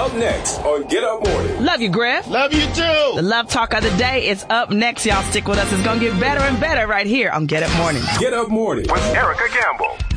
Up next on Get Up Morning. Love you, Griff. Love you too. The Love Talk of the Day is up next. Y'all stick with us. It's going to get better and better right here on Get Up Morning. Get Up Morning with Erica Gamble.